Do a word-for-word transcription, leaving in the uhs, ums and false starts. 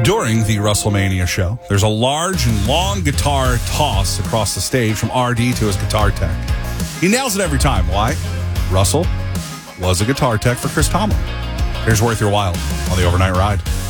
During the WrestleMania show, there's a large and long guitar toss across the stage from R D to his guitar tech. He nails it every time. Why? Russell was a guitar tech for Chris Tomlin. Here's Worth Your While on the Overnight Ride.